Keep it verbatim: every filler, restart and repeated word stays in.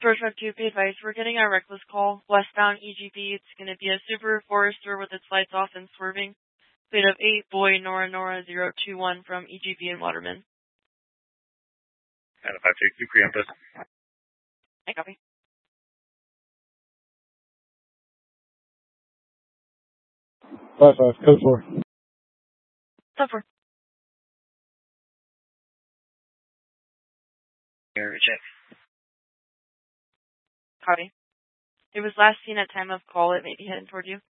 George Web two, be advised, we're getting a reckless call. Westbound E G B, it's going to be a Subaru Forester with its lights off and swerving. Plate of eight, boy, Nora Nora zero two one from E G B in Waterman. And five two, you preempt us. I copy. Five five, code four. Code four. Here, check. Copy. It was last seen at time of call. It may be heading toward you.